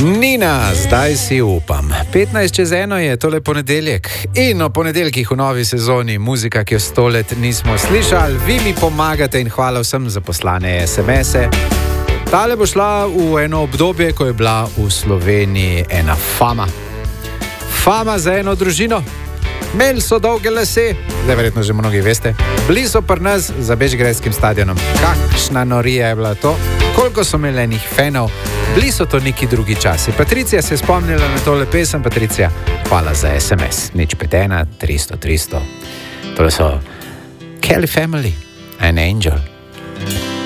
Nina, zdaj si upam. 15:01 je tole ponedeljek in o ponedeljkih v novi sezoni muzika, ki jo 100 let nismo slišali. Vi mi pomagate in hvala vsem za poslane SMS-e. Tale bo šla v eno obdobje, ko je bila v Sloveniji ena fama. Fama za eno družino. Imeli so dolge lase, zdaj verjetno že mnogi veste. Bili so pri nas za bežigrajskim stadionom. Kakšna norija je bila to? Koliko so imeli enih fanov? Bili so to neki drugi časi. Patricija se je spomnila na tole pesem. Patricija, hvala za SMS. 051 300 300. Tole so Kelly Family, An Angel.